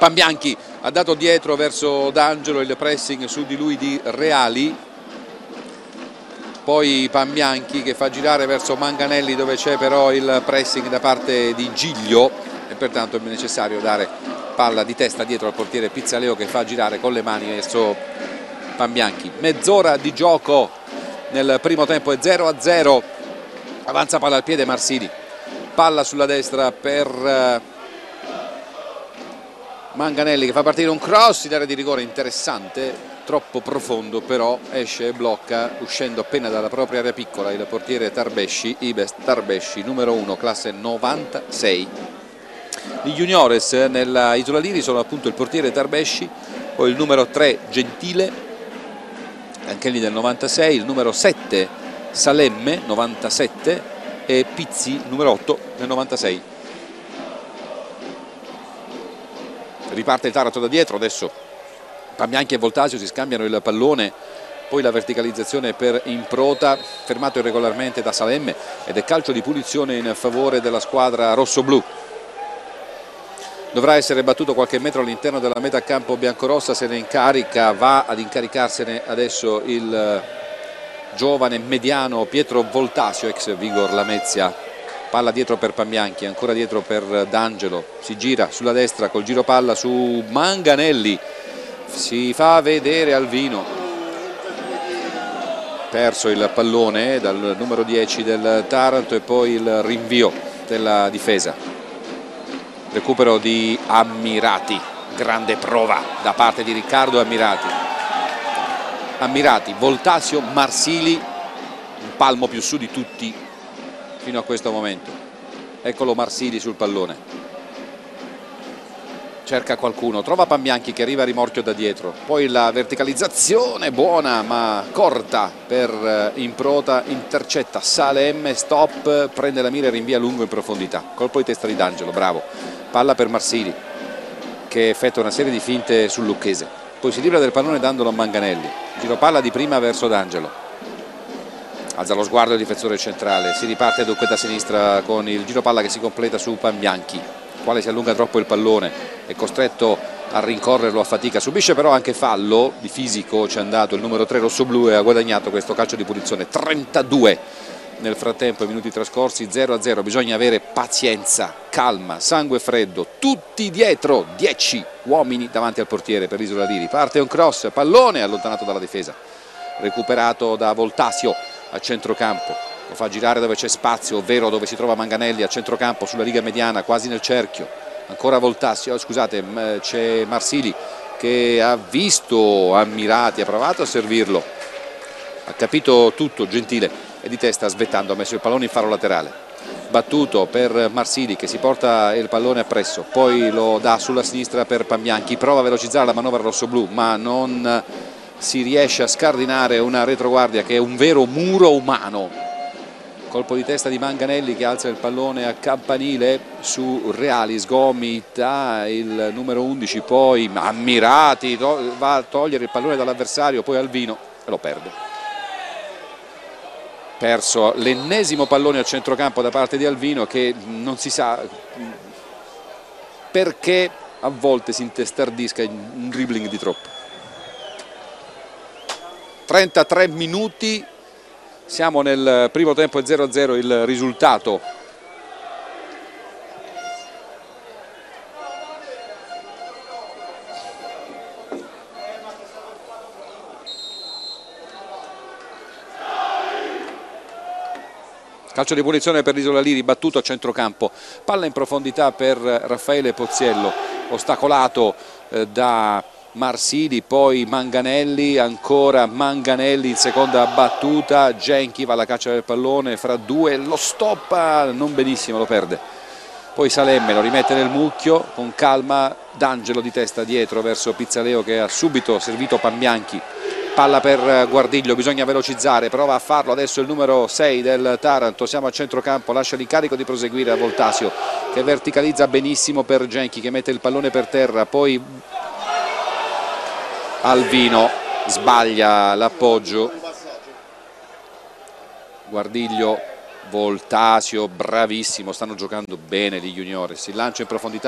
Pambianchi ha dato dietro verso D'Angelo, il pressing su di lui di Reali, poi Pambianchi che fa girare verso Manganelli dove c'è però il pressing da parte di Giglio e pertanto è necessario dare palla di testa dietro al portiere Pizzaleo che fa girare con le mani verso Pambianchi. Mezz'ora di gioco nel primo tempo, è 0-0, avanza palla al piede Marsili, palla sulla destra per Manganelli che fa partire un cross in area di rigore interessante, troppo profondo, però esce e blocca uscendo appena dalla propria area piccola il portiere Tarbesci, Ives Tarbesci, numero 1, classe 96. Gli juniores nella Isola Liri sono appunto il portiere Tarbesci, poi il numero 3 Gentile, anche lì del 96, il numero 7 Salemme 97 e Pizzi numero 8 del 96. Riparte il Taranto da dietro, adesso Pambianchi e Voltasio si scambiano il pallone, poi la verticalizzazione per Improta, fermato irregolarmente da Salemme, ed è calcio di punizione in favore della squadra rossoblù. Dovrà essere battuto qualche metro all'interno della metà campo biancorossa, se ne incarica, va ad incaricarsene adesso il giovane mediano Pietro Voltasio, ex Vigor Lamezia. Palla dietro per Pambianchi, ancora dietro per D'Angelo, si gira sulla destra col giro palla su Manganelli, si fa vedere Alvino, perso il pallone dal numero 10 del Taranto e poi il rinvio della difesa. Recupero di Ammirati, grande prova da parte di Riccardo Ammirati, Voltasio, Marsili, un palmo più su di tutti fino a questo momento. Eccolo Marsili sul pallone, cerca qualcuno, trova Pambianchi che arriva a rimorchio da dietro, poi la verticalizzazione buona ma corta per Improta, intercetta Salemme, stop, prende la mira e rinvia lungo in profondità, colpo di testa di D'Angelo, bravo, palla per Marsili che effettua una serie di finte sul lucchese, poi si libera del pallone dandolo a Manganelli, giro palla di prima verso D'Angelo, alza lo sguardo il difensore centrale, si riparte dunque da sinistra con il giro palla che si completa su Pambianchi, quale si allunga troppo il pallone, è costretto a rincorrerlo a fatica, subisce però anche fallo di fisico, ci è andato il numero 3 rossoblù e ha guadagnato questo calcio di punizione. 32 nel frattempo, i minuti trascorsi, 0-0, bisogna avere pazienza, calma, sangue freddo, tutti dietro, 10 uomini davanti al portiere per l'Isola Liri, parte un cross, pallone allontanato dalla difesa, recuperato da Voltasio a centrocampo, lo fa girare dove c'è spazio, ovvero dove si trova Manganelli a centrocampo sulla riga mediana, quasi nel cerchio, ancora Voltasio, scusate, c'è Marsili che ha visto Ammirati, ha provato a servirlo, ha capito tutto, Gentile, e di testa svettando ha messo il pallone in faro laterale, battuto per Marsili che si porta il pallone appresso, poi lo dà sulla sinistra per Pambianchi, prova a velocizzare la manovra rossoblù ma non si riesce a scardinare una retroguardia che è un vero muro umano. Colpo di testa di Manganelli che alza il pallone a campanile su Reali, sgomita il numero 11, poi Ammirati va a togliere il pallone dall'avversario, poi Alvino e lo perde. Perso l'ennesimo pallone a centrocampo da parte di Alvino che non si sa perché a volte si intestardisca in un dribbling di troppo. 33 minuti, siamo nel primo tempo, è 0-0 il risultato. Calcio di punizione per l'Isola Liri, battuto a centrocampo, palla in profondità per Raffaele Pozziello, ostacolato da Marsili, poi Manganelli, ancora Manganelli in seconda battuta, Genchi va alla caccia del pallone, fra due lo stoppa, non benissimo, lo perde. Poi Salemme lo rimette nel mucchio, con calma, D'Angelo di testa dietro verso Pizzaleo che ha subito servito Pambianchi. Palla per Guardiglio, bisogna velocizzare, prova a farlo adesso il numero 6 del Taranto, siamo a centrocampo, lascia l'incarico di proseguire a Voltasio che verticalizza benissimo per Genchi che mette il pallone per terra, poi Alvino sbaglia l'appoggio, Guardiglio, Voltasio, bravissimo, stanno giocando bene gli juniores, si lancia in profondità